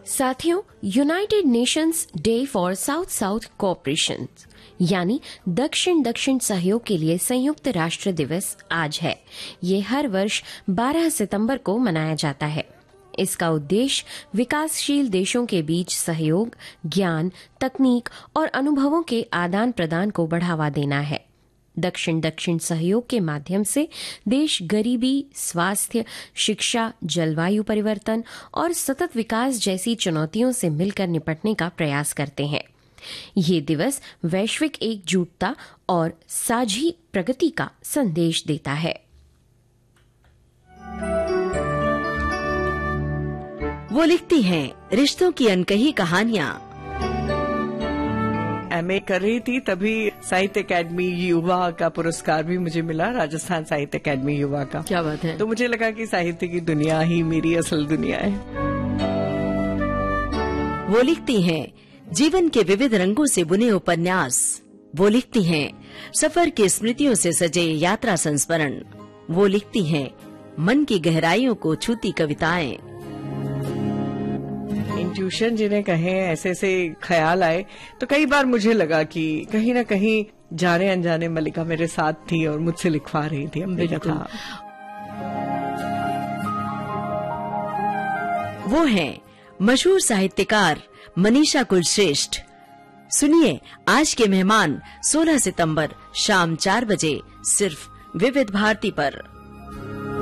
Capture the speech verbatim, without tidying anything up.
साथियों, United Nations day for south south cooperation यानी दक्षिण दक्षिण सहयोग के लिए संयुक्त राष्ट्र दिवस आज है। ये हर वर्ष बारह सितंबर को मनाया जाता है। इसका उद्देश्य विकासशील देशों के बीच सहयोग, ज्ञान, तकनीक और अनुभवों के आदान प्रदान को बढ़ावा देना है। दक्षिण दक्षिण सहयोग के माध्यम से देश गरीबी, स्वास्थ्य, शिक्षा, जलवायु परिवर्तन और सतत विकास जैसी चुनौतियों से मिलकर निपटने का प्रयास करते हैं। ये दिवस वैश्विक एकजुटता और साझी प्रगति का संदेश देता है। वो लिखती हैं रिश्तों की अनकही कहानियां। एमए कर रही थी तभी साहित्य अकादमी युवा का पुरस्कार भी मुझे मिला, राजस्थान साहित्य अकादमी युवा का। क्या बात है। तो मुझे लगा कि साहित्य की दुनिया ही मेरी असल दुनिया है। वो लिखती हैं जीवन के विविध रंगों से बुने उपन्यास। वो लिखती हैं सफर की स्मृतियों से सजे यात्रा संस्मरण। वो लिखती हैं मन की गहराइयों को छूती कविताएं। इंट्यूशन जिन्हें कहें, ऐसे ऐसे ख्याल आए तो कई बार मुझे लगा कि कहीं ना कहीं जाने अनजाने मल्लिका मेरे साथ थी और मुझसे लिखवा रही थी अपनी कथा। वो हैं मशहूर साहित्यकार मनीषा कुलश्रेष्ठ। सुनिए आज के मेहमान सोलह सितंबर शाम चार बजे सिर्फ विविध भारती पर।